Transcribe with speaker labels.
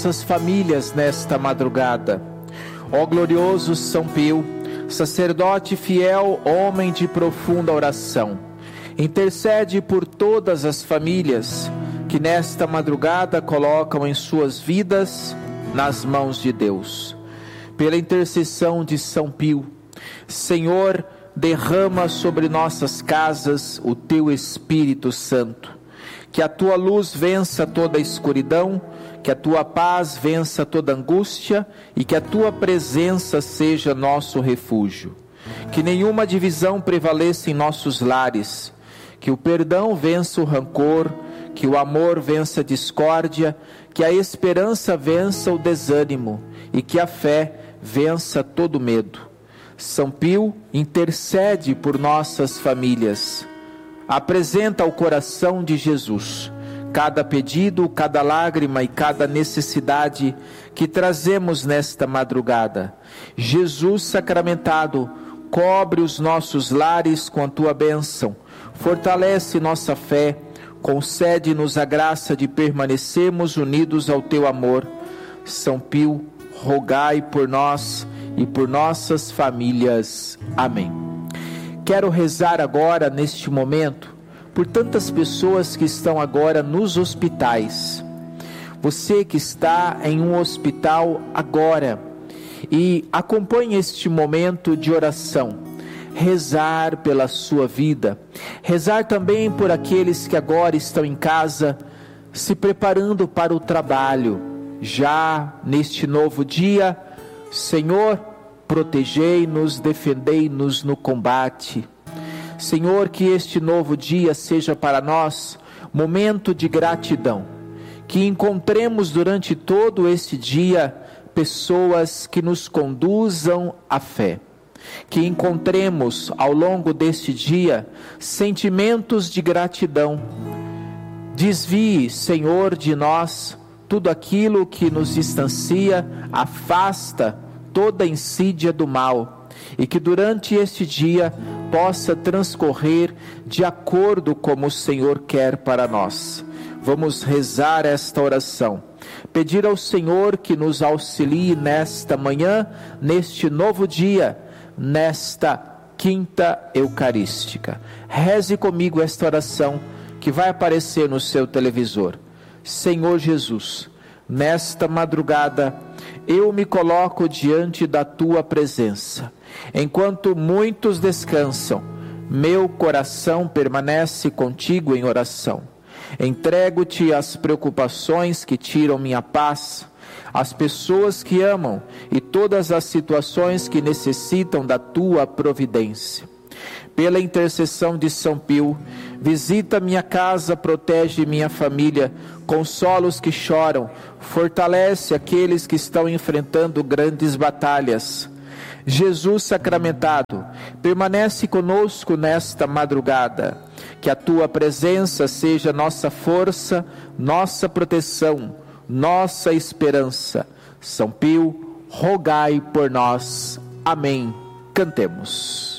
Speaker 1: nossas famílias nesta madrugada. Ó glorioso São Pio, sacerdote fiel, homem de profunda oração, intercede por todas as famílias que nesta madrugada colocam em suas vidas nas mãos de Deus. Pela intercessão de São Pio, Senhor, derrama sobre nossas casas o teu Espírito Santo, que a tua luz vença toda a escuridão, que a tua paz vença toda angústia e que a tua presença seja nosso refúgio. Que nenhuma divisão prevaleça em nossos lares, que o perdão vença o rancor, que o amor vença a discórdia, que a esperança vença o desânimo e que a fé vença todo medo. São Pio, intercede por nossas famílias. Apresenta ao coração de Jesus cada pedido, cada lágrima e cada necessidade que trazemos nesta madrugada. Jesus sacramentado, cobre os nossos lares com a tua bênção, fortalece nossa fé, concede-nos a graça de permanecermos unidos ao teu amor. São Pio, rogai por nós e por nossas famílias. Amém. Quero rezar agora, neste momento, por tantas pessoas que estão agora nos hospitais. Você que está em um hospital agora e acompanhe este momento de oração, rezar pela sua vida, rezar também por aqueles que agora estão em casa se preparando para o trabalho, já neste novo dia. Senhor, protegei-nos, defendei-nos no combate. Senhor, que este novo dia seja para nós momento de gratidão, que encontremos durante todo este dia pessoas que nos conduzam à fé, que encontremos ao longo deste dia sentimentos de gratidão. Desvie, Senhor, de nós tudo aquilo que nos distancia, afasta toda a insídia do mal, e que durante este dia possa transcorrer de acordo como o Senhor quer para nós. Vamos rezar esta oração, pedir ao Senhor que nos auxilie nesta manhã, neste novo dia, nesta quinta eucarística. Reze comigo esta oração que vai aparecer no seu televisor. Senhor Jesus, nesta madrugada eu me coloco diante da tua presença. Enquanto muitos descansam, meu coração permanece contigo em oração. Entrego-te as preocupações que tiram minha paz, as pessoas que amam e todas as situações que necessitam da tua providência. Pela intercessão de São Pio, visita minha casa, protege minha família, consola os que choram, fortalece aqueles que estão enfrentando grandes batalhas. Jesus sacramentado, permanece conosco nesta madrugada, que a tua presença seja nossa força, nossa proteção, nossa esperança. São Pio, rogai por nós. Amém. Cantemos.